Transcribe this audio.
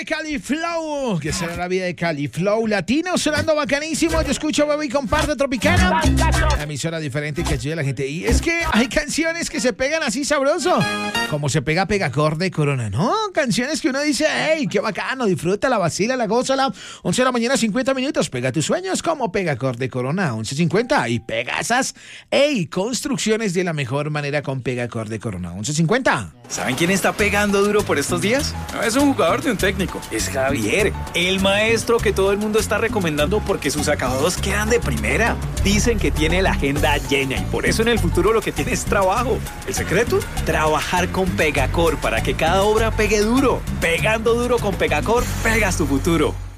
de Cali Flow. ¿Qué será la vida de Cali Flow? Latino, sonando bacanísimo. Yo escucho Bebé y Comparte Tropicana. Una emisora diferente que ayuda a la gente. Y es que hay canciones que se pegan así sabroso. Como se pega Pegacor de Corona, ¿no? Canciones que uno dice, hey, qué bacano, disfrútala, vacílala, gózala. 11 de la mañana, 50 minutos. Pega tus sueños como Pegacor de Corona. 11:50. Y pega esas, hey, construcciones de la mejor manera con Pegacor de Corona. 11:50. ¿Saben quién está pegando duro por estos días? No es un jugador de un técnico, es Javier, el maestro que todo el mundo está recomendando porque sus acabados quedan de primera. Dicen que tiene la agenda llena y por eso en el futuro lo que tiene es trabajo. ¿El secreto? Trabajar con Pegacor para que cada obra pegue duro. Pegando duro con Pegacor, pegas tu futuro.